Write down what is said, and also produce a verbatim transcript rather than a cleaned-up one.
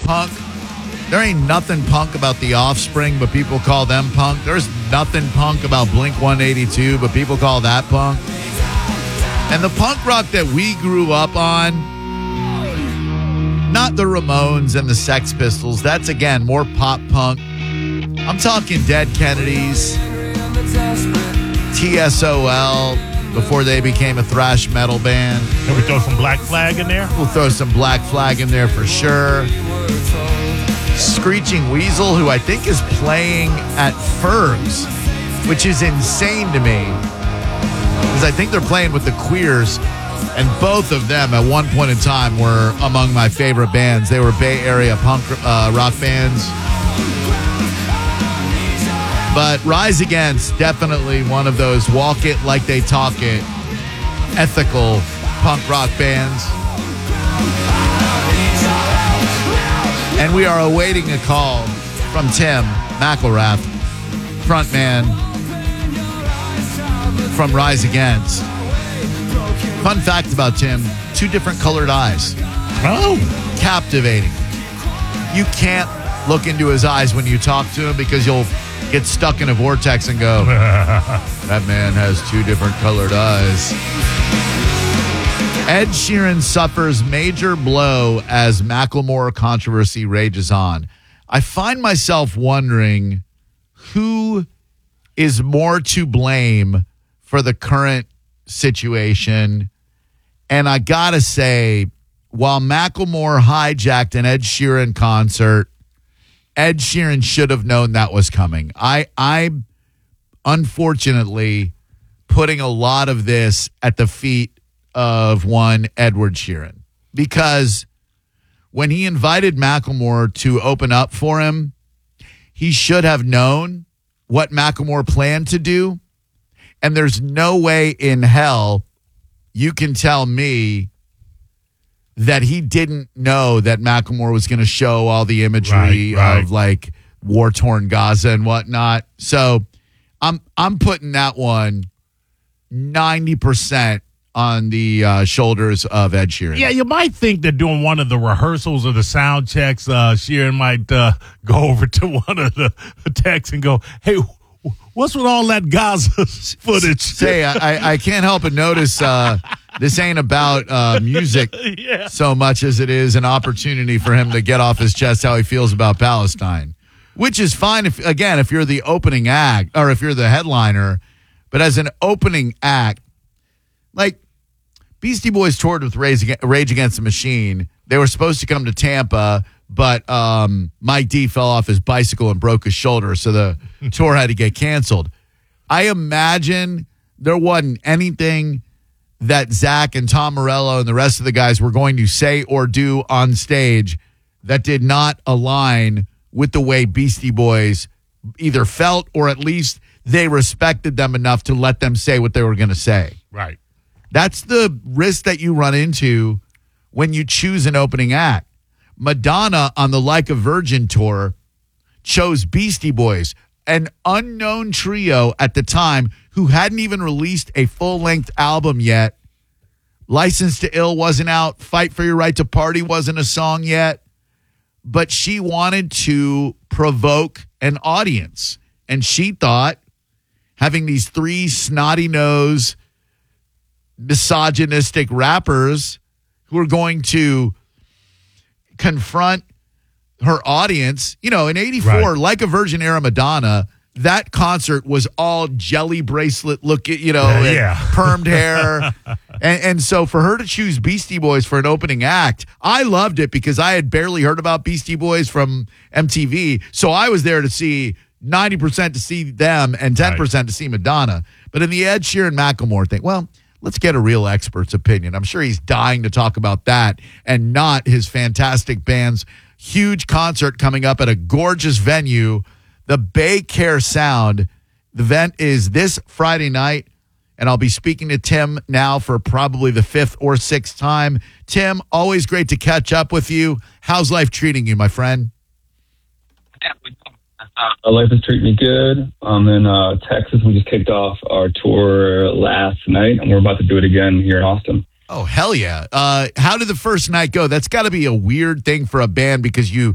punk. There ain't nothing punk about The Offspring, but people call them punk. There's nothing punk about Blink one eighty-two, but people call that punk. And the punk rock that we grew up on, not the Ramones and the Sex Pistols. That's, again, more pop punk. I'm talking Dead Kennedys, T S O L, before they became a thrash metal band. Can we throw some Black Flag in there? We'll throw some Black Flag in there for sure. Screeching Weasel, who I think is playing at Ferg's, which is insane to me. Because I think they're playing with the Queers, and both of them at one point in time were among my favorite bands. They were Bay Area punk uh, rock bands. But Rise Against, definitely one of those walk it like they talk it, ethical punk rock bands. And we are awaiting a call from Tim McElrath, frontman from Rise Against. Fun fact about Tim, two different colored eyes. Oh. Captivating. You can't look into his eyes when you talk to him because you'll get stuck in a vortex and go, that man has two different colored eyes. Ed Sheeran suffers major blow as Macklemore controversy rages on. I find myself wondering who is more to blame for the current situation. And I gotta say, while Macklemore hijacked an Ed Sheeran concert, Ed Sheeran should have known that was coming. I, I, unfortunately, putting a lot of this at the feet of one Edward Sheeran, because when he invited Macklemore to open up for him, he should have known what Macklemore planned to do. And there's no way in hell you can tell me that he didn't know that Macklemore was going to show all the imagery right, right. of like war-torn Gaza and whatnot. So I'm I'm putting that one ninety percent on the uh, shoulders of Ed Sheeran. Yeah, you might think that during one of the rehearsals or the sound checks, uh, Sheeran might uh, go over to one of the techs and go, hey, what's with all that Gaza footage? Say, I, I can't help but notice uh, this ain't about uh, music yeah. so much as it is an opportunity for him to get off his chest how he feels about Palestine, which is fine, if again, if you're the opening act or if you're the headliner. But as an opening act, like Beastie Boys toured with Rage Against the Machine. They were supposed to come to Tampa, but um, Mike D fell off his bicycle and broke his shoulder, so the tour had to get canceled. I imagine there wasn't anything that Zach and Tom Morello and the rest of the guys were going to say or do on stage that did not align with the way Beastie Boys either felt, or at least they respected them enough to let them say what they were going to say. Right. That's the risk that you run into when you choose an opening act. Madonna on the Like a Virgin tour chose Beastie Boys, an unknown trio at the time who hadn't even released a full-length album yet. License to Ill wasn't out. Fight for Your Right to Party wasn't a song yet. But she wanted to provoke an audience. And she thought having these three snotty-nosed, misogynistic rappers who are going to confront her audience. You know, in eighty-four, right. Like a Virgin era Madonna, that concert was all jelly bracelet look, you know, uh, and yeah. permed hair. and, and so for her to choose Beastie Boys for an opening act, I loved it because I had barely heard about Beastie Boys from M T V. So I was there to see ninety percent to see them and ten percent right. to see Madonna. But in the Ed Sheeran Macklemore thing, well, let's get a real expert's opinion. I'm sure he's dying to talk about that and not his fantastic band's huge concert coming up at a gorgeous venue, the Bay Care Sound. The event is this Friday night, and I'll be speaking to Tim now for probably the fifth or sixth time. Tim, always great to catch up with you. How's life treating you, my friend? Uh, life is treating me good. I'm in uh, Texas. We just kicked off our tour last night, and we're about to do it again here in Austin. Oh, hell yeah. Uh, how did the first night go? That's got to be a weird thing for a band because you